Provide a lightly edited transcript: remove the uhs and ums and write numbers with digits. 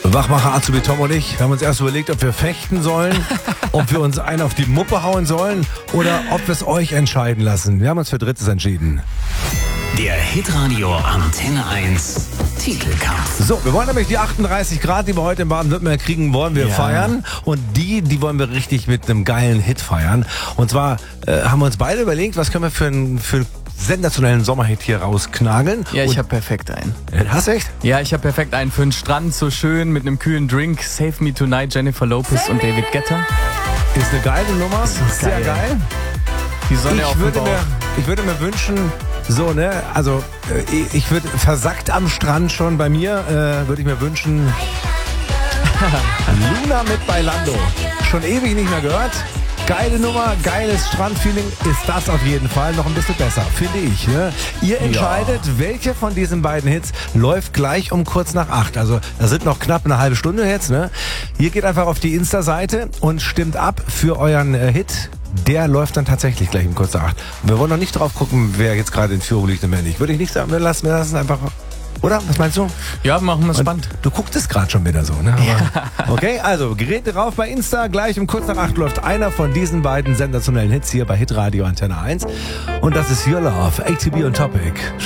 Wachmacher Azubi Tom und ich haben uns erst überlegt, ob wir fechten sollen, ob wir uns einen auf die Muppe hauen sollen oder ob wir es euch entscheiden lassen. Wir haben uns für Drittes entschieden. Der Hitradio Antenne 1 Titelkampf. So, wir wollen nämlich die 38 Grad, die wir heute in Baden-Württemberg kriegen, wollen wir feiern. Und die wollen wir richtig mit einem geilen Hit feiern. Und zwar haben wir uns beide überlegt, was können wir für einen sensationellen Sommerhit hier rausknageln. Ja, ich habe perfekt einen. Hast du echt? Ja, ich habe perfekt einen für den Strand, so schön mit einem kühlen Drink. Save Me Tonight, Jennifer Lopez und David Guetta. Ist eine geile Nummer, sehr geil. Die Sonne auf dem Bauch. Ich würde mir wünschen, so, ne, also ich würde versackt am Strand schon bei mir, würde ich mir wünschen, Luna mit Bailando. Schon ewig nicht mehr gehört. Geile Nummer, geiles Strandfeeling ist das auf jeden Fall. Noch ein bisschen besser, finde ich. Ne? Ihr entscheidet, welche von diesen beiden Hits läuft gleich um kurz nach 8. Also da sind noch knapp eine halbe Stunde jetzt. Ne? Ihr geht einfach auf die Insta-Seite und stimmt ab für euren Hit. Der läuft dann tatsächlich gleich um kurz nach 8. Und wir wollen noch nicht drauf gucken, wer jetzt gerade in Führung liegt und wer nicht. Würde ich nicht sagen, wir lassen es einfach... Oder? Was meinst du? Ja, machen wir es spannend. Du guckst es gerade schon wieder so, ne? Aber okay, also Geräte rauf bei Insta. Gleich um kurz nach 8 läuft einer von diesen beiden sensationellen Hits hier bei Hitradio Antenne 1. Und das ist Your Love, ATB und Topic. Schön.